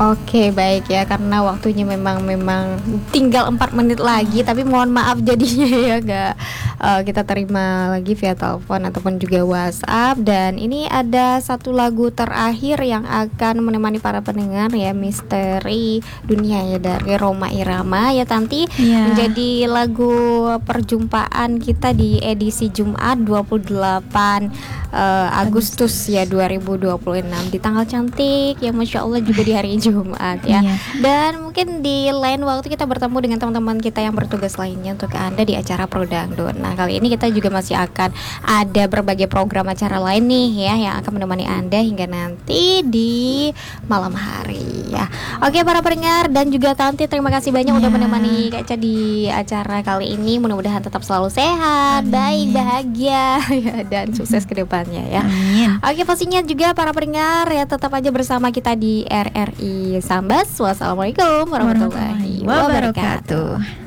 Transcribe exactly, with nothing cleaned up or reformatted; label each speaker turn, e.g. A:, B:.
A: Oke, baik ya, karena waktunya memang memang tinggal empat menit lagi, tapi mohon maaf jadinya ya gak uh, kita terima lagi via telepon ataupun juga WhatsApp. Dan ini ada satu lagu terakhir yang akan menemani para pendengar ya, Misteri Dunia ya, dari Rhoma Irama ya Tanti,
B: ya.
A: Menjadi lagu perjumpaan kita di edisi Jumat dua puluh delapan uh, Agustus ya dua ribu dua puluh enam, di tanggal cantik ya, Masya Allah, juga di hari Jumat ya.
B: Iya.
A: Dan mungkin di lain waktu kita bertemu dengan teman-teman kita yang bertugas lainnya untuk Anda di acara Pro Dangdut. Nah, kali ini kita juga masih akan ada berbagai program acara lain nih ya, yang akan menemani Anda hingga nanti di malam hari ya. Oke para pendengar dan juga Tanti, terima kasih banyak
B: Ya.
A: udah menemani Kak Ca di acara kali ini. Mudah-mudahan tetap selalu sehat,
B: Amin.
A: baik, bahagia ya, dan sukses ke depannya ya.
B: Amin.
A: Oke, pastinya juga para pendengar ya, tetap aja bersama kita di R R I Sambas. Wassalamualaikum warahmatullahi wabarakatuh.